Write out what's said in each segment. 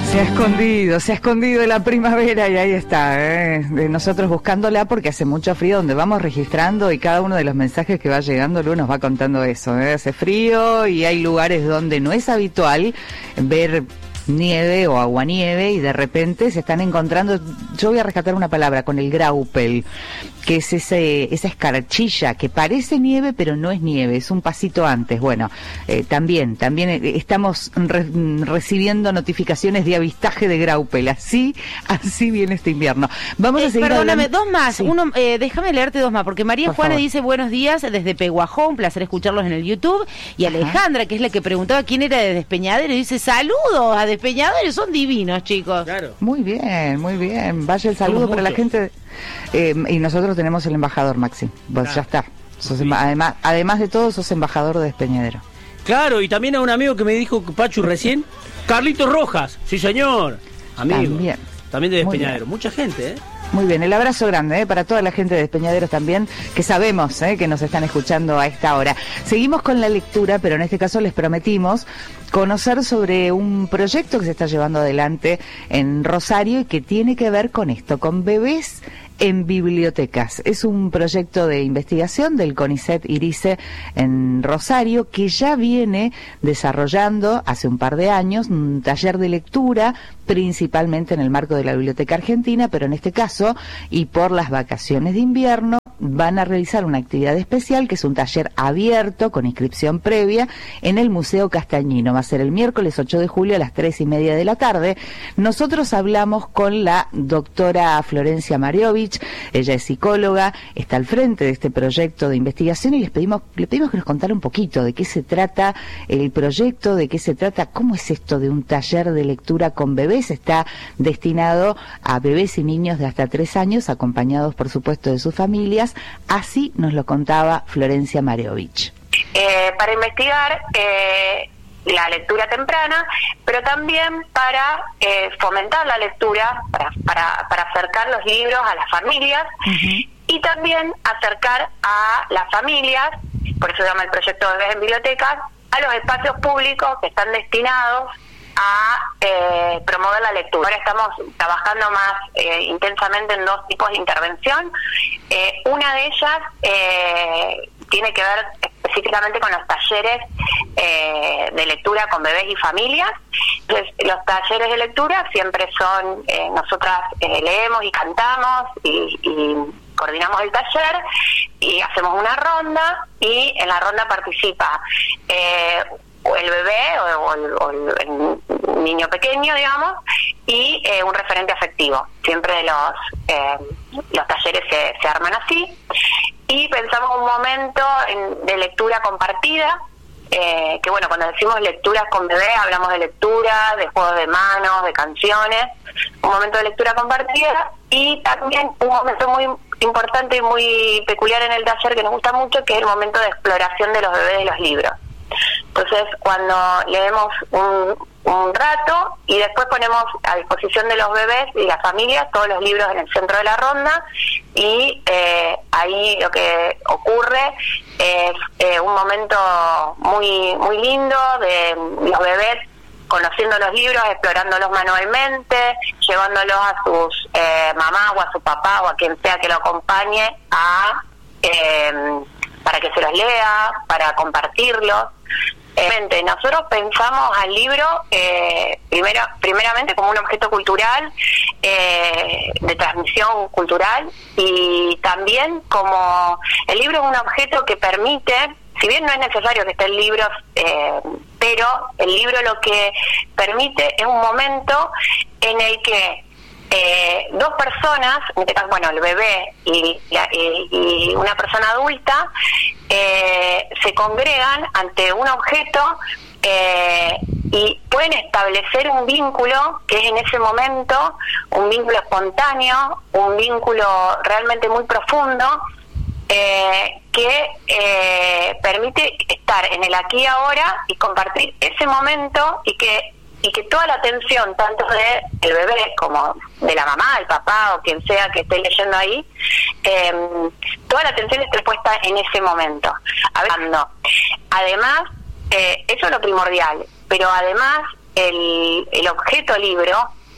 Se ha escondido la primavera y ahí está, de nosotros buscándola porque hace mucho frío, donde vamos registrando y cada uno de los mensajes que va llegando, Lu nos va contando eso, hace frío y hay lugares donde no es habitual ver nieve o aguanieve y de repente se están encontrando, yo voy a rescatar una palabra, con el graupel, que es esa escarchilla que parece nieve pero no es nieve, es un pasito antes. Bueno, también estamos recibiendo notificaciones de avistaje de graupel, así viene este invierno. Vamos a seguir perdóname, hablando. dos más, Sí. Déjame leerte dos más, porque María Por Juana favor. dice buenos días desde Peguajó, un placer escucharlos en el YouTube, y Alejandra, que es la que preguntaba quién era de Despeñadero, dice saludos a Despeñadero, son divinos, chicos. Claro. Muy bien, vaya el saludo Somos para la muchos. gente. Y nosotros tenemos el embajador, Maxi. Vos Ah, ya está. Sos sí. además de todo, sos embajador de Despeñadero. Claro, y también a un amigo que me dijo Pachu recién, Carlitos Rojas, sí señor, amigo. También de Muy Despeñadero, bien. mucha gente, Muy bien, el abrazo grande para toda la gente de Despeñaderos también, que sabemos que nos están escuchando a esta hora. Seguimos con la lectura, pero en este caso les prometimos conocer sobre un proyecto que se está llevando adelante en Rosario y que tiene que ver con esto, con bebés en bibliotecas. Es un proyecto de investigación del CONICET IRICE en Rosario que ya viene desarrollando hace un par de años un taller de lectura, principalmente en el marco de la Biblioteca Argentina, pero en este caso, y por las vacaciones de invierno, van a realizar una actividad especial que es un taller abierto con inscripción previa en el Museo Castañino. Va a ser el miércoles 8 de julio a las 3:30 de la tarde. Nosotros hablamos con la doctora Florencia Mariovich, ella es psicóloga, está al frente de este proyecto de investigación y le pedimos que nos contara un poquito de qué se trata el proyecto, de qué se trata, cómo es esto de un taller de lectura con bebés. Está destinado a bebés y niños de hasta 3 años, acompañados por supuesto de sus familias. Así nos lo contaba Florencia Mariovich. Para investigar la lectura temprana, pero también para fomentar la lectura, para acercar los libros a las familias. Uh-huh. Y también acercar a las familias, por eso se llama el proyecto Bebés en Bibliotecas, a los espacios públicos que están destinados a promover la lectura. Ahora estamos trabajando más intensamente en 2 tipos de intervención. Una de ellas tiene que ver específicamente con los talleres de lectura con bebés y familias. Entonces, los talleres de lectura siempre son, nosotras leemos y cantamos y coordinamos el taller y hacemos una ronda, y en la ronda participa o el bebé o el niño pequeño, digamos, y un referente afectivo. Siempre los talleres se arman así, y pensamos un momento de lectura compartida, que bueno, cuando decimos lecturas con bebé hablamos de lectura, de juegos de manos, de canciones, un momento de lectura compartida, y también un momento muy importante y muy peculiar en el taller que nos gusta mucho, que es el momento de exploración de los bebés de los libros. Entonces, cuando leemos un rato y después ponemos a disposición de los bebés y las familias todos los libros en el centro de la ronda, y ahí lo que ocurre es un momento muy muy lindo de los bebés conociendo los libros, explorándolos manualmente, llevándolos a sus mamás o a su papá o a quien sea que lo acompañe para que se los lea, para compartirlos. Nosotros pensamos al libro primeramente como un objeto cultural, de transmisión cultural, y también como el libro es un objeto que permite, si bien no es necesario que esté el libro, pero el libro lo que permite es un momento en el que 2 personas, en este caso, bueno, el bebé y una persona adulta, se congregan ante un objeto y pueden establecer un vínculo que es en ese momento un vínculo espontáneo, un vínculo realmente muy profundo, que permite estar en el aquí y ahora y compartir ese momento, y que toda la atención, tanto de el bebé como de la mamá, el papá o quien sea que esté leyendo ahí, toda la atención esté puesta en ese momento, hablando. Además, eso es lo primordial, pero además el objeto libro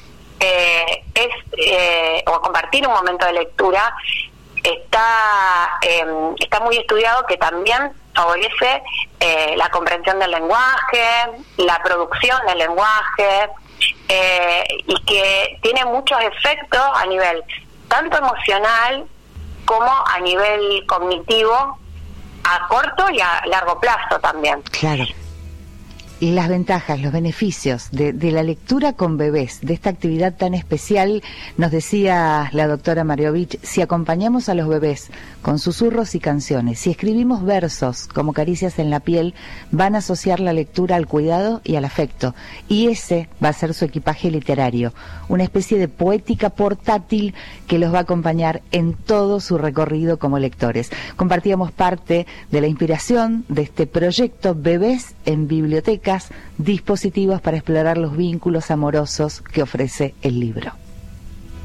o compartir un momento de lectura está muy estudiado que también favorece la comprensión del lenguaje, la producción del lenguaje, y que tiene muchos efectos a nivel tanto emocional como a nivel cognitivo, a corto y a largo plazo también. Claro. Y las ventajas, los beneficios de la lectura con bebés, de esta actividad tan especial, nos decía la doctora Mariovich, si acompañamos a los bebés con susurros y canciones, si escribimos versos como caricias en la piel, van a asociar la lectura al cuidado y al afecto, y ese va a ser su equipaje literario, una especie de poética portátil que los va a acompañar en todo su recorrido como lectores. Compartíamos parte de la inspiración de este proyecto Bebés en Biblioteca, dispositivos para explorar los vínculos amorosos que ofrece el libro.